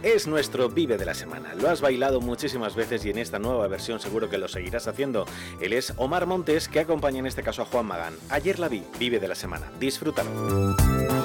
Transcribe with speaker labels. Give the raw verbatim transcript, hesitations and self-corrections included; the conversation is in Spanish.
Speaker 1: es nuestro Vive de la Semana. Lo has bailado muchísimas veces y en esta nueva versión seguro que lo seguirás haciendo. Él es Omar Montes, que acompaña en este caso a Juan Magán. Ayer la vi, Vive de la Semana. Disfrútalo.